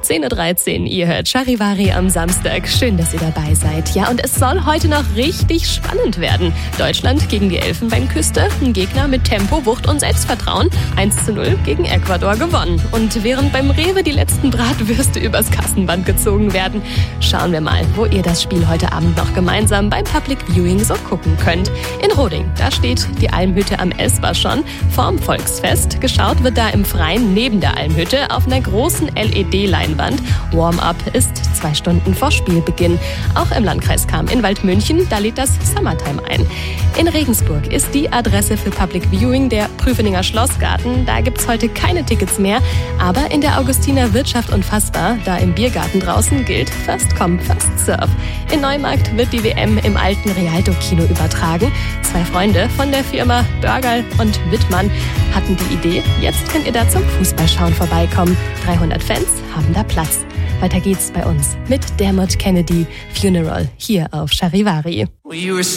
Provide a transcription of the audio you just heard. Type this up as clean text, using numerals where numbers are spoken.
10.13 Uhr, ihr hört Charivari am Samstag. Schön, dass ihr dabei seid. Ja, und es soll heute noch richtig spannend werden. Deutschland gegen die Elfenbeinküste. Ein Gegner mit Tempo, Wucht und Selbstvertrauen. 1:0 gegen Ecuador gewonnen. Und während beim Rewe die letzten Bratwürste übers Kassenband gezogen werden, schauen wir mal, wo ihr das Spiel heute Abend noch gemeinsam beim Public Viewing so gucken könnt. In Roding, da steht die Almhütte am Esper schon vorm Volksfest. Geschaut wird da im Freien neben der Almhütte auf einer großen LED-Leinwand. Warm-up ist 2 Stunden vor Spielbeginn. Auch im Landkreis Cham in Waldmünchen, da lädt das Summertime ein. In Regensburg ist die Adresse für Public Viewing der Prüfeninger Schlossgarten. Da gibt's heute keine Tickets mehr. Aber in der Augustiner Wirtschaft unfassbar, da im Biergarten draußen gilt First Come, First Serve. In Neumarkt wird die WM im alten Rialto-Kino übertragen. 2 Freunde von der Firma Börgerl und Wittmann hatten die Idee. Jetzt könnt ihr da zum Fußballschauen vorbeikommen. 300 Fans haben da Platz. Weiter geht's bei uns mit Dermot Kennedy Funeral hier auf Charivari.